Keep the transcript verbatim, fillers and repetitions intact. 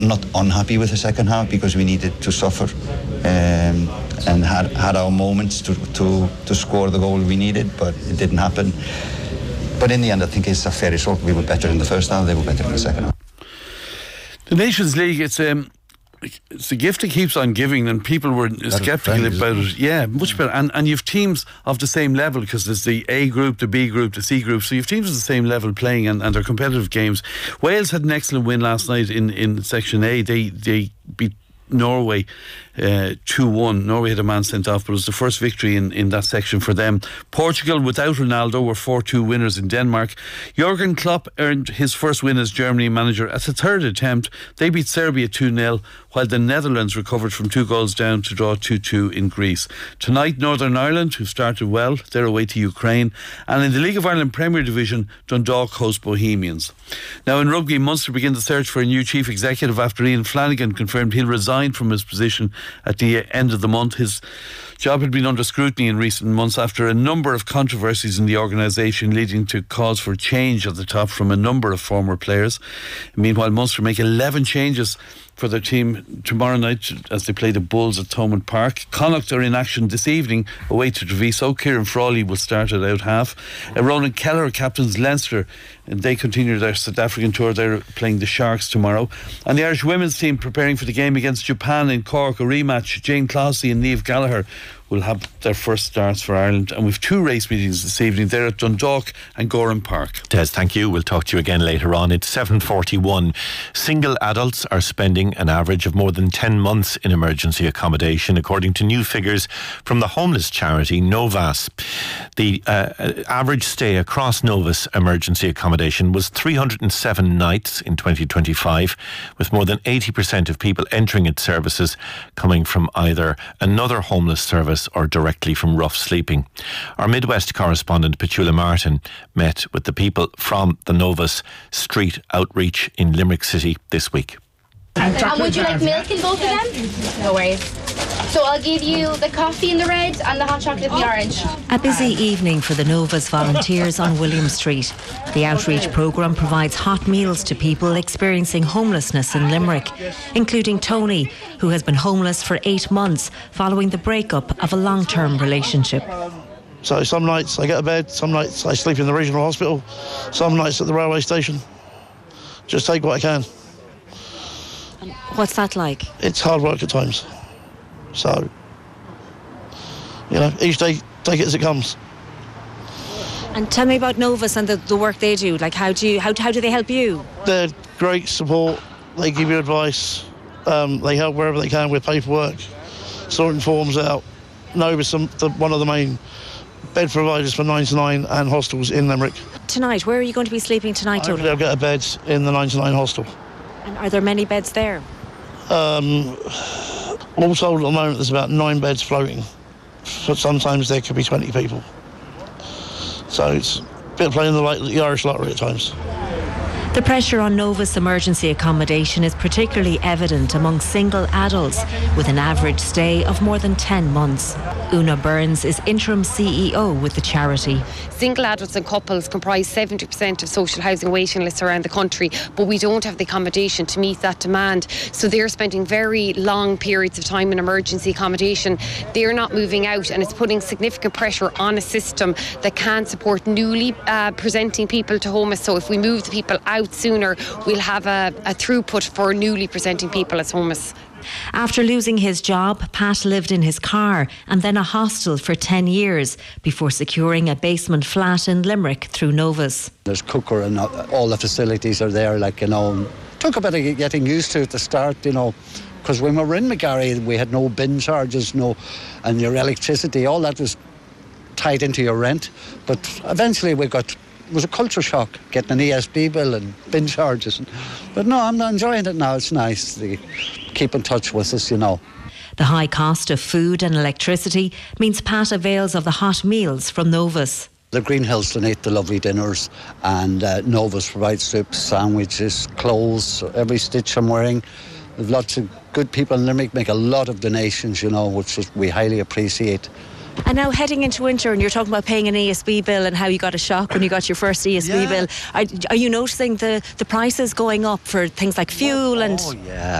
Not unhappy with the second half because we needed to suffer um, and had had our moments to, to, to score the goal we needed, but it didn't happen. But in the end, I think it's a fair result. We were better in the first half, they were better in the second half. The Nations League, it's um, it's a gift that keeps on giving, and people were sceptical about it. Yeah, much better. And and you've teams of the same level, because there's the A group, the B group, the C group. So you've teams of the same level playing, and, and they're competitive games. Wales had an excellent win last night in, in Section A. They they beat Norway uh, two one. Norway had a man sent off, but it was the first victory in, in that section for them. Portugal, without Ronaldo, were four two winners in Denmark. Jurgen Klopp earned his first win as Germany manager at the third attempt. They beat Serbia two nil, while the Netherlands recovered from two goals down to draw two two in Greece. Tonight, Northern Ireland, who started well, they're away to Ukraine. And in the League of Ireland Premier Division, Dundalk host Bohemians. Now in rugby, Munster begin the search for a new chief executive after Ian Flanagan confirmed he'll resign from his position at the end of the month. His job had been under scrutiny in recent months after a number of controversies in the organisation, leading to calls for change at the top from a number of former players. Meanwhile, Munster make eleven changes for their team tomorrow night as they play the Bulls at Thomond Park. Connacht are in action this evening away to Treviso. Kieran Frawley will start at out half. Uh, Ronan Kelleher captains Leinster, and they continue their South African tour. They're playing the Sharks tomorrow. And the Irish women's team preparing for the game against Japan in Cork, a rematch. Jane Clossey and Niamh Gallagher will have their first starts for Ireland, and we've two race meetings this evening. They're at Dundalk and Gorham Park. Des, thank you. We'll talk to you again later on. It's seven forty-one. Single adults are spending an average of more than ten months in emergency accommodation, according to new figures from the homeless charity Novas. The uh, average stay across Novas emergency accommodation was three hundred seven nights in twenty twenty-five, with more than eighty percent of people entering its services coming from either another homeless service or directly from rough sleeping. Our Midwest correspondent Petula Martin met with the people from the Novas Street Outreach in Limerick City this week. And would you like milk in both of them? No worries. So I'll give you the coffee in the red and the hot chocolate in the orange. A busy evening for the Novas volunteers on William Street. The outreach programme provides hot meals to people experiencing homelessness in Limerick, including Tony, who has been homeless for eight months following the breakup of a long-term relationship. So some nights I get to bed, some nights I sleep in the regional hospital, some nights at the railway station. Just take what I can. What's that like? It's hard work at times. So, you know, each day, take it as it comes. And tell me about Novas and the, the work they do. Like, how do you, how, how do they help you? They're great support. They give you advice. Um, they help wherever they can with paperwork, sorting forms out. Novas are the, one of the main bed providers for ninety-nine and hostels in Limerick. Tonight, where are you going to be sleeping tonight, Tony? I'll get a bed in the ninety-nine hostel. And are there many beds there? Um, all told at the moment there's about nine beds floating. But sometimes there could be twenty people. So it's a bit of playing the, the Irish lottery at times. The pressure on Novas emergency accommodation is particularly evident among single adults with an average stay of more than ten months. Una Burns is interim C E O with the charity. Single adults and couples comprise seventy percent of social housing waiting lists around the country, but we don't have the accommodation to meet that demand. So they're spending very long periods of time in emergency accommodation. They're not moving out, and it's putting significant pressure on a system that can support newly uh, presenting people to homeless. So if we move the people out sooner, we'll have a, a throughput for newly presenting people as homeless. After losing his job, Pat lived in his car and then a hostel for ten years before securing a basement flat in Limerick through Novas. There's cooker and all the facilities are there, like, you know. Took a bit of getting used to at the start, you know, because when we were in McGarry, we had no bin charges, no, and your electricity, all that was tied into your rent. But eventually we got, it was a culture shock, getting an E S B bill and bin charges. But no, I'm enjoying it now. It's nice. They keep in touch with us, you know. The high cost of food and electricity means Pat avails of the hot meals from Novas. The Green Hills donate the lovely dinners, and uh, Novas provides soups, sandwiches, clothes, every stitch I'm wearing. There's lots of good people in Limerick make a lot of donations, you know, which is, we highly appreciate. And now heading into winter, and you're talking about paying an E S B bill and how you got a shock when you got your first E S B Yeah. bill. Are, are you noticing the, the prices going up for things like fuel oh, and? Oh yeah,